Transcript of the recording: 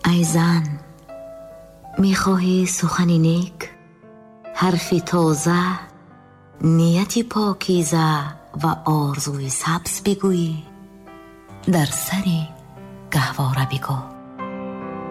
ای زن، میخواهی سخنی نیک، حرفی تازه، نیتی پاکیزه و آرزوی سبز بگویی؟ در سری گهواره بگو.